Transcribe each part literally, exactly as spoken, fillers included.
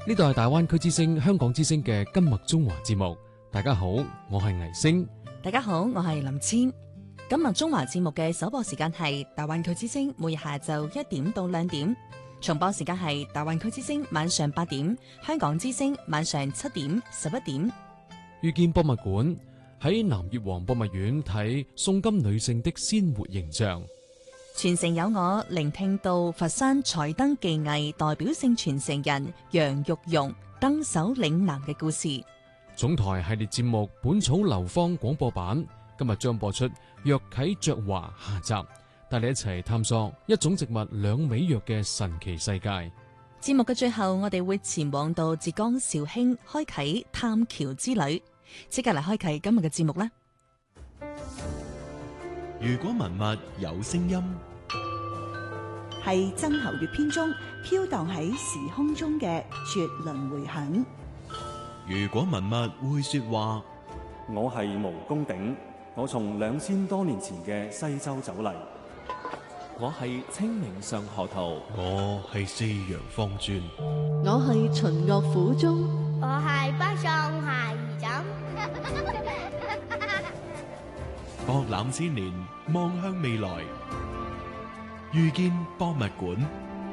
呢度係大灣區之聲、香港之聲嘅今麥中華節目。大家好，我係倪星。 大家好，我係林千。今麥中華節目嘅首播時間係大灣區之聲，每日下晝一點到兩點；重播時間係大灣區之聲晚上八點，香港之聲晚上七點、十一點。 遇見博物館喺南越王博物院睇宋金女性的鮮活形象。 傳承有我，聆聽到佛山彩燈技藝代表性傳承人楊玉蓉登手嶺南嘅故事。 總台系列節目《本草流芳》廣播版今日將播出《藥啟著華》下集，帶你一齊探索一種植物兩味藥嘅神奇世界。 節目嘅最後，我哋會前往到浙江紹興，開啟探橋之旅。即刻嚟開啟今日嘅節目啦！ 如果文物有聲音， 係曾侯乙編中飄蕩喺時空中嘅絕倫迴響。 如果文物會說話， 我係毛公鼎，我從兩千多年前嘅西周走嚟。 我係清明上河圖， 我係四陽方尊， 我係秦樂府中， 我係北宋孩兒枕。 博覽千年，望向未來，遇見博物館。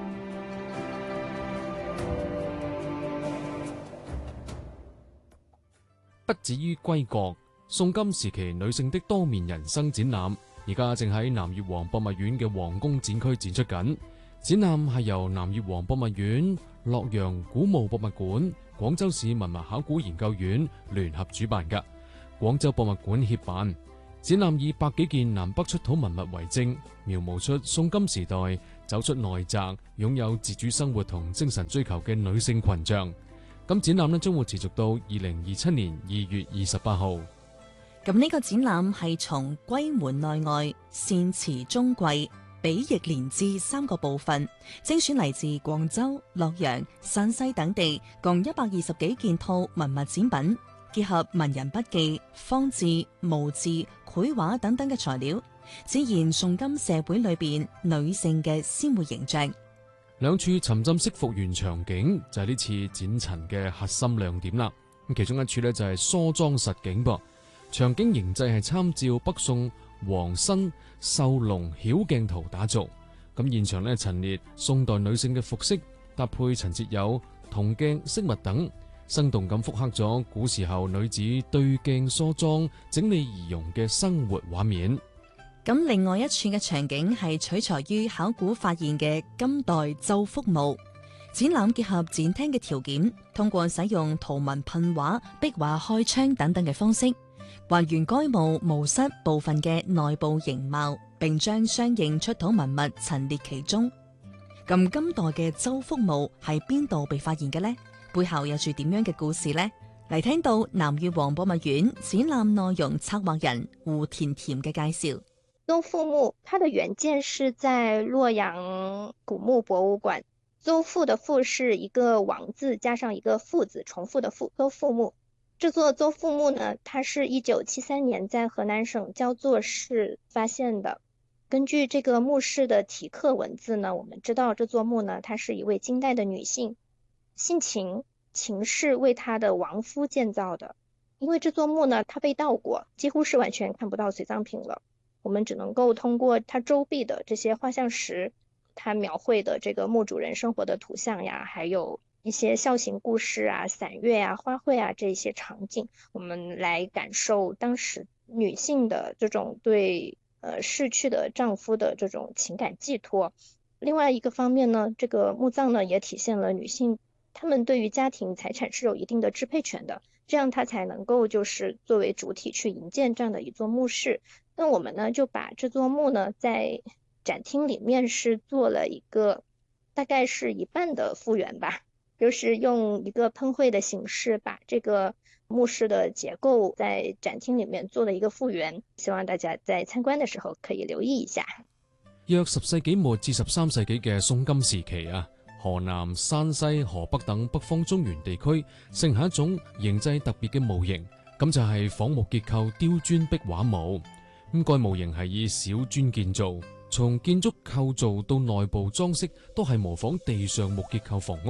不止於歸國，宋金時期女性的多面人生展覽，而家正喺南越王博物院嘅皇宮展區展出緊。展覽係由南越王博物院、洛陽古墓博物館、廣州市文物考古研究院聯合主辦嘅，廣州博物館協辦。展覽以百幾件南北出土文物為證，描摹出宋金時代走出內宅、擁有自主生活同精神追求嘅女性群像。咁展覽呢將會持續到二零二七年二月二十八號。 咁呢個展覽係從歸門內外、善辭中貴、比翼連枝三個部分，精選嚟自廣州、洛陽、山西等地共一百二十幾件套文物展品，結合文人筆記、方志、墓志、繪畫等等嘅材料，展現宋金社會裏邊女性嘅鮮活形象。 兩處沉浸式復原場景就係呢次展陳嘅核心亮點啦。咁其中一處呢，就係梳妝實景噃，場景形制係參照北宋王申繡龍曉鏡圖打造。咁現場呢，陳列宋代女性嘅服飾，搭配陳設有銅鏡飾物等，生動咁複刻咗古時候女子對鏡梳妝、整理儀容嘅生活畫面。 咁另外一處嘅場景係取材於考古發現嘅金代周福墓。展覽結合展廳嘅條件，通過使用圖文噴畫、壁畫開窗等等嘅方式，還原該墓墓室部分嘅內部形貌，並將相應出土文物陳列其中。咁金代嘅周福墓係邊度被發現嘅呢？背後有住點樣嘅故事呢？嚟聽到南越王博物院展覽內容策劃人胡甜甜嘅介紹。 邹父墓，它的原件是在洛陽古墓博物館。邹父的父是一個王字加上一個父字，重複的父，邹父墓。這座邹父墓呢，它是一九七三年在河南省焦作市發現的。根據這個墓室的題刻文字呢，我們知道這座墓呢，它是一位金代的女性，姓秦，秦氏為她的亡夫建造的。因為這座墓呢，它被盜過，幾乎是完全看不到隨葬品了。我們只能夠通過它周壁的這些畫像石，它描繪的這個墓主人生活的圖像呀，還有一些孝行故事啊、散樂啊、花卉啊這些場景，我們來感受當時女性的這種對呃逝去的丈夫的這種情感寄託。另外一個方面呢，這個墓葬呢也體現了女性她們對於家庭財產是有一定的支配權的，這樣她才能夠就是作為主體去營建這樣的一座墓室。那我們呢就把這座墓呢在展廳裡面是做了一個大概是一半的復原吧，就是用一個噴繪的形式把這個墓室的結構在展廳裡面做了一個復原，希望大家在參觀的時候可以留意一下。 約十世紀末至十三世紀嘅宋金時期啊，河南、山西、河北等北方中原地區盛行一種形制特別嘅模型，咁就係仿木結構雕磚壁畫墓。咁該模型係以小磚建造，從建築構造到內部裝飾都係模仿地上木結構房屋。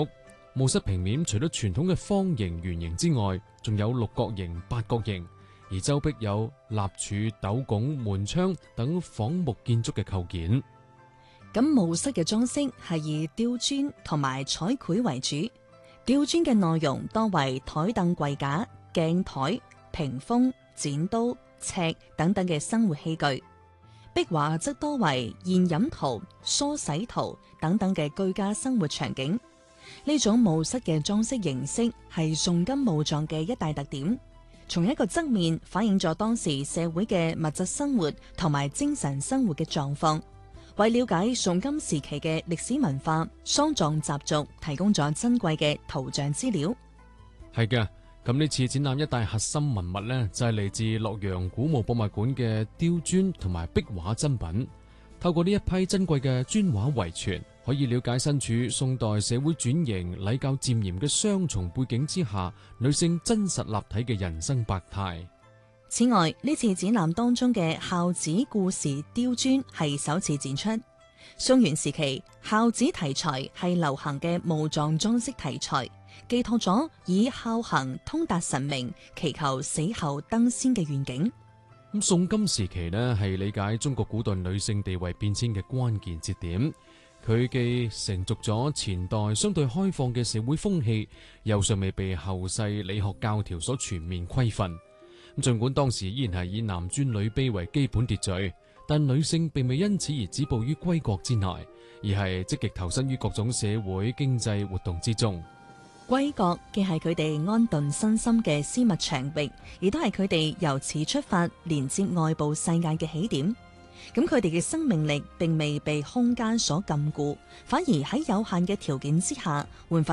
墓室平面除咗傳統嘅方形、圓形之外，仲有六角形、八角形，而周壁有立柱、斗拱、門窗等仿木建築嘅構件。 咁墓室嘅裝飾係以雕磚同埋彩繪為主，雕磚嘅內容多為台凳櫃架、鏡台、屏風、剪刀、尺等等嘅生活器具。壁畫則多為現飲圖、梳洗圖等等嘅居家生活場景。呢種墓室嘅裝飾形式係崇金墓葬嘅一大特點，從一個側面反映咗當時社會嘅物質生活同埋精神生活嘅狀況，為了解崇金時期嘅歷史文化、喪葬習俗提供咗珍貴嘅圖像資料。 係嘅，咁呢次展覽一大核心文物呢，就係嚟自洛陽古墓博物館嘅雕磚同埋壁畫珍品。透過呢一批珍貴嘅磚畫遺存，可以了解身處宋代社會轉型、禮教漸嚴嘅雙重背景之下，女性真實立體嘅人生百態。 此外，呢次展覽當中嘅孝子故事雕磚係首次展出。宋元時期，孝子題材係流行嘅墓葬裝飾題材，寄託咗以孝行通達神明、祈求死後登仙嘅願景。 咁宋金時期呢，係理解中國古代女性地位變遷嘅關鍵節點。佢既承續咗前代相對開放嘅社會風氣，又尚未被後世理學教條所全面規範。咁盡管當時依然係以男尊女卑為基本秩序，但女性並未因此而止步於閨閣之內，而係積極投身於各種社會經濟活動之中。 閨閣既係佢哋安頓身心嘅私密場域，亦都係佢哋由此出發連接外部世界嘅起點。咁佢哋嘅生命力並未被空間所禁錮，反而喺有限嘅條件之下煥發